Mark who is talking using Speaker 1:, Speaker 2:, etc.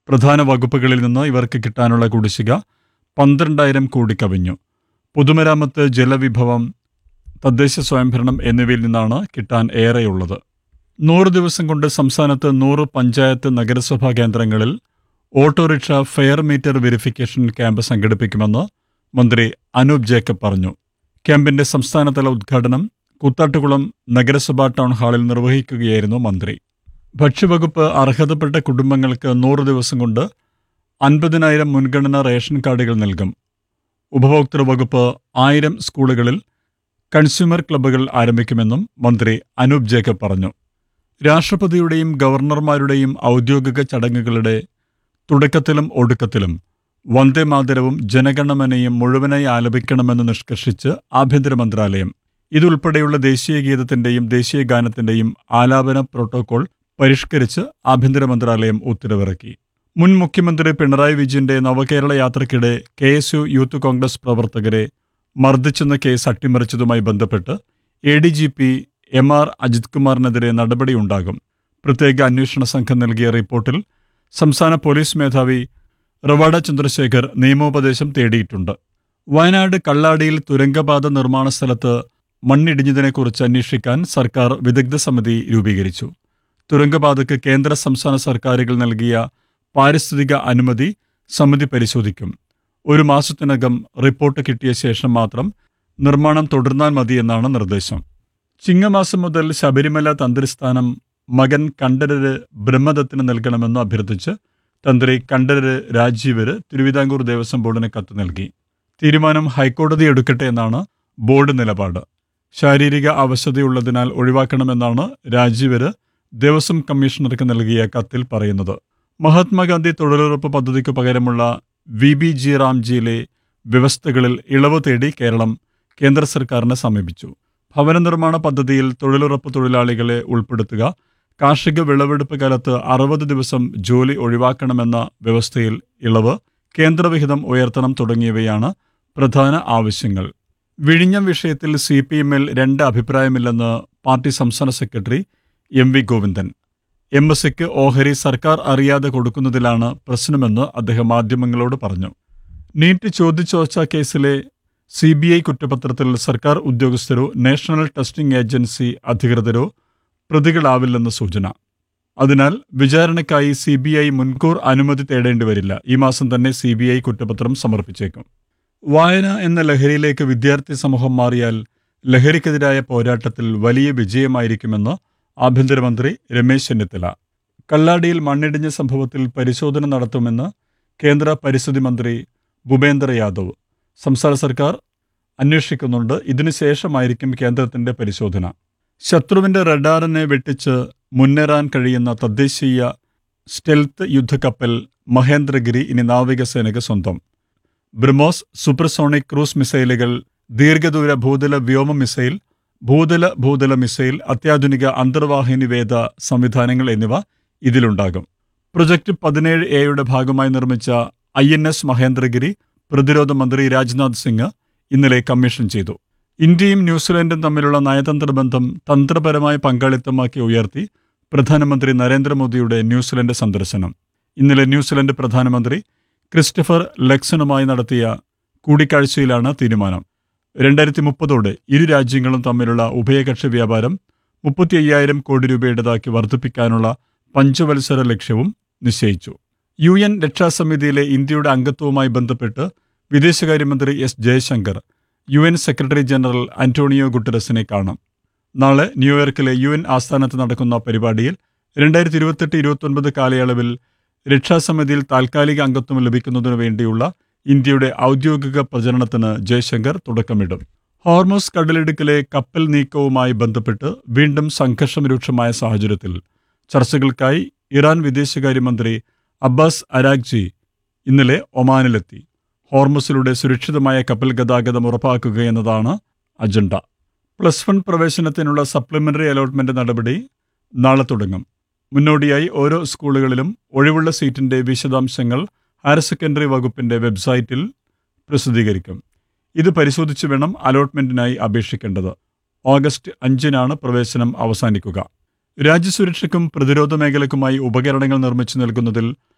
Speaker 1: പ്രധാന വകുപ്പുകളിൽ നിന്ന് ഇവർക്ക് കിട്ടാനുള്ള കുടിശ്ശിക 12,000 കോടി കവിഞ്ഞു. പൊതുമരാമത്ത്, ജലവിഭവം, തദ്ദേശ സ്വയംഭരണം എന്നിവയിൽ നിന്നാണ് കിട്ടാൻ ഏറെയുള്ളത്. 100 ദിവസം കൊണ്ട് സംസ്ഥാനത്ത് 100 പഞ്ചായത്ത് നഗരസഭാ കേന്ദ്രങ്ങളിൽ autorickshaw fare meter verification camp സംഘടിപ്പിക്കുമെന്ന് മന്ത്രി അനൂപ് ജേക്കബ് പറഞ്ഞു. ക്യാമ്പിന്റെ സംസ്ഥാനതല ഉദ്ഘാടനം കൂത്താട്ടുകുളം നഗരസഭാ ടൗൺ ഹാളിൽ നിർവഹിക്കുകയായിരുന്നു മന്ത്രി. ഭക്ഷ്യവകുപ്പ് അർഹതപ്പെട്ട കുടുംബങ്ങൾക്ക് 100 ദിവസം കൊണ്ട് 50,000 മുൻഗണനാ റേഷൻ കാർഡുകൾ നൽകും. ഉപഭോക്തൃ വകുപ്പ് 1000 സ്കൂളുകളിൽ കൺസ്യൂമർ ക്ലബ്ബുകൾ ആരംഭിക്കുമെന്നും മന്ത്രി അനൂപ് ജേക്കബ് പറഞ്ഞു. രാഷ്ട്രപതിയുടെയും ഗവർണർമാരുടെയും ഔദ്യോഗിക ചടങ്ങുകളുടെ തുടക്കത്തിലും ഒടുക്കത്തിലും വന്ദേമാതരവും ജനഗണമനയും മുഴുവനായി ആലപിക്കണമെന്ന് നിഷ്കർഷിച്ച് ആഭ്യന്തര മന്ത്രാലയം ഇതുൾപ്പെടെയുള്ള ദേശീയ ഗീതത്തിന്റെയും ദേശീയ ഗാനത്തിന്റെയും ആലാപന പ്രോട്ടോകോൾ പരിഷ്കരിച്ച് ആഭ്യന്തര മന്ത്രാലയം ഉത്തരവിറക്കി. മുൻ മുഖ്യമന്ത്രി പിണറായി വിജയന്റെ നവകേരള യാത്രയ്ക്കിടെ KSU യൂത്ത് കോൺഗ്രസ് പ്രവർത്തകരെ മർദ്ദിച്ചെന്ന കേസ് അട്ടിമറിച്ചതുമായി ബന്ധപ്പെട്ട് ADGP MR അജിത് കുമാറിനെതിരെ നടപടിയുണ്ടാകും. പ്രത്യേക അന്വേഷണ സംഘം നൽകിയ റിപ്പോർട്ടിൽ സംസ്ഥാന പോലീസ് മേധാവി റവാഡ ചന്ദ്രശേഖർ നിയമോപദേശം തേടിയിട്ടുണ്ട്. വയനാട് കള്ളാടിയിൽ തുരങ്കപാത നിർമ്മാണ സ്ഥലത്ത് മണ്ണിടിഞ്ഞതിനെക്കുറിച്ച് അന്വേഷിക്കാൻ സർക്കാർ വിദഗ്ധ സമിതി രൂപീകരിച്ചു. തുരങ്കപാതയ്ക്ക് കേന്ദ്ര സംസ്ഥാന സർക്കാരുകൾ നൽകിയ പാരിസ്ഥിതിക അനുമതി സമിതി പരിശോധിക്കും. 1 മാസത്തിനകം റിപ്പോർട്ട് കിട്ടിയ ശേഷം മാത്രം നിർമ്മാണം തുടർന്നാൽ മതിയെന്നാണ് നിർദ്ദേശം. ചിങ്ങമാസം മുതൽ ശബരിമല തന്ത്രിസ്ഥാനം മകൻ കണ്ഠരര് ബ്രഹ്മദത്തിന് നൽകണമെന്ന് അഭ്യർത്ഥിച്ച് തന്ത്രി കണ്ഠരര് രാജീവര് തിരുവിതാംകൂർ ദേവസ്വം ബോർഡിന് കത്ത് നൽകി. തീരുമാനം ഹൈക്കോടതി എടുക്കട്ടെ എന്നാണ് ബോർഡ് നിലപാട്. ശാരീരിക അവശതയുള്ളതിനാൽ ഒഴിവാക്കണമെന്നാണ് രാജീവര് ദേവസ്വം കമ്മീഷണർക്ക് നൽകിയ കത്തിൽ പറയുന്നത്. മഹാത്മാഗാന്ധി തൊഴിലുറപ്പ് പദ്ധതിക്കു പകരമുള്ള VBG റാംജിയിലെ വ്യവസ്ഥകളിൽ ഇളവ് തേടി കേരളം കേന്ദ്ര സർക്കാരിനെ സമീപിച്ചു. ഭവന നിർമ്മാണ പദ്ധതിയിൽ തൊഴിലുറപ്പ് തൊഴിലാളികളെ ഉൾപ്പെടുത്തുക, കാർഷിക വിളവെടുപ്പ് കാലത്ത് 60 ദിവസം ജോലി ഒഴിവാക്കണമെന്ന വ്യവസ്ഥയിൽ ഇളവ്, കേന്ദ്രവിഹിതം ഉയർത്തണം തുടങ്ങിയവയാണ് പ്രധാന ആവശ്യങ്ങൾ. വിഴിഞ്ഞം വിഷയത്തിൽ CPM-ൽ 2 അഭിപ്രായമില്ലെന്ന് പാർട്ടി സംസ്ഥാന സെക്രട്ടറി MV ഗോവിന്ദൻ. എംബസിക്ക് ഓഹരി സർക്കാർ അറിയാതെ കൊടുക്കുന്നതിലാണ് പ്രശ്നമെന്ന് അദ്ദേഹം മാധ്യമങ്ങളോട് പറഞ്ഞു. നീറ്റ് ചോദ്യചോർച്ചാ കേസിലെ CBI കുറ്റപത്രത്തിൽ സർക്കാർ ഉദ്യോഗസ്ഥരോ നാഷണൽ ടെസ്റ്റിംഗ് ഏജൻസി അധികൃതരോ പ്രതികളാവില്ലെന്ന് സൂചന. അതിനാൽ വിചാരണയ്ക്കായി CBI മുൻകൂർ അനുമതി തേടേണ്ടി വരില്ല. ഈ മാസം തന്നെ CBI കുറ്റപത്രം സമർപ്പിച്ചേക്കും. വായന എന്ന ലഹരിയിലേക്ക് വിദ്യാർത്ഥി സമൂഹം മാറിയാൽ ലഹരിക്കെതിരായ പോരാട്ടത്തിൽ വലിയ വിജയമായിരിക്കുമെന്ന് ആഭ്യന്തരമന്ത്രി രമേശ് ചെന്നിത്തല. കള്ളാടിയിൽ മണ്ണിടിഞ്ഞ സംഭവത്തിൽ പരിശോധന നടത്തുമെന്ന് കേന്ദ്ര പരിസ്ഥിതി മന്ത്രി ഭൂപേന്ദ്ര യാദവ്. സംസ്ഥാന സർക്കാർ അന്വേഷിക്കുന്നുണ്ട്. ഇതിനുശേഷമായിരിക്കും കേന്ദ്രത്തിന്റെ പരിശോധന. ശത്രുവിന്റെ റഡാറിനെ വെട്ടിച്ച് മുന്നേറാൻ കഴിയുന്ന തദ്ദേശീയ സ്റ്റെൽത്ത് യുദ്ധക്കപ്പൽ മഹേന്ദ്രഗിരി ഇനി നാവികസേനയ്ക്ക് സ്വന്തം. ബ്രഹ്മോസ് സൂപ്പർസോണിക് ക്രൂസ് മിസൈലുകൾ, ദീർഘദൂര ഭൂതല വ്യോമ മിസൈൽ, ഭൂതല മിസൈൽ, അത്യാധുനിക അന്തർവാഹിനി വേദ സംവിധാനങ്ങൾ എന്നിവ ഇതിലുണ്ടാകും. പ്രൊജക്ട് 17A ഭാഗമായി നിർമ്മിച്ച INS മഹേന്ദ്രഗിരി പ്രതിരോധ മന്ത്രി രാജ്നാഥ് സിംഗ് ഇന്നലെ കമ്മീഷൻ ചെയ്തു. ഇന്ത്യയും ന്യൂസിലൻഡും തമ്മിലുള്ള നയതന്ത്ര ബന്ധം തന്ത്രപരമായ പങ്കാളിത്തമാക്കി ഉയർത്തി പ്രധാനമന്ത്രി നരേന്ദ്രമോദിയുടെ ന്യൂസിലൻഡ് സന്ദർശനം. ഇന്നലെ ന്യൂസിലൻഡ് പ്രധാനമന്ത്രി ക്രിസ്റ്റഫർ ലക്സണുമായി നടത്തിയ കൂടിക്കാഴ്ചയിലാണ് തീരുമാനം. 2030 ഇരു രാജ്യങ്ങളും തമ്മിലുള്ള ഉഭയകക്ഷി വ്യാപാരം 35,000 കോടി രൂപയുടേതാക്കി വർദ്ധിപ്പിക്കാനുള്ള പഞ്ചവത്സര ലക്ഷ്യവും നിശ്ചയിച്ചു. UN രക്ഷാസമിതിയിലെ ഇന്ത്യയുടെ അംഗത്വവുമായി ബന്ധപ്പെട്ട് വിദേശകാര്യമന്ത്രി S Jaishankar UN secretary general Antonio ഗുട്ടറസിനെ കാണും. നാളെ ന്യൂയോർക്കിലെ UN ആസ്ഥാനത്ത് നടക്കുന്ന പരിപാടിയിൽ 2028-29 കാലയളവിൽ രക്ഷാസമിതിയിൽ താൽക്കാലിക അംഗത്വം ലഭിക്കുന്നതിനു വേണ്ടിയുള്ള ഇന്ത്യയുടെ ഔദ്യോഗിക പ്രചരണത്തിന് ജയശങ്കർ തുടക്കമിടും. ഹോർമൂസ് കടലിടുക്കിലെ കപ്പൽ നീക്കവുമായി ബന്ധപ്പെട്ട് വീണ്ടും സംഘർഷം രൂക്ഷമായ സാഹചര്യത്തിൽ ചർച്ചകൾക്കായി ഇറാൻ വിദേശകാര്യമന്ത്രി അബ്ബാസ് അരാഗ്ചി ഇന്നലെ ഒമാനിലെത്തി. ഹോർമൂസിലൂടെ സുരക്ഷിതമായ കപ്പൽ ഗതാഗതം ഉറപ്പാക്കുകയെന്നതാണ് അജണ്ട. +1 പ്രവേശനത്തിനുള്ള സപ്ലിമെന്ററി അലോട്ട്മെന്റ് നടപടി നാളെ തുടങ്ങും. മുന്നോടിയായി ഓരോ സ്കൂളുകളിലും ഒഴിവുള്ള സീറ്റിന്റെ വിശദാംശങ്ങൾ ഹയർ സെക്കൻഡറി വകുപ്പിന്റെ വെബ്സൈറ്റിൽ പ്രസിദ്ധീകരിക്കും. ഇത് പരിശോധിച്ച് വേണം അലോട്ട്മെന്റിനായി അപേക്ഷിക്കേണ്ടത്. ഓഗസ്റ്റ് 5-നാണ് പ്രവേശനം അവസാനിക്കുക. രാജ്യസുരക്ഷയ്ക്കും പ്രതിരോധ മേഖലയ്ക്കുമായി ഉപകരണങ്ങൾ നിർമ്മിച്ചു നൽകുന്നതിൽ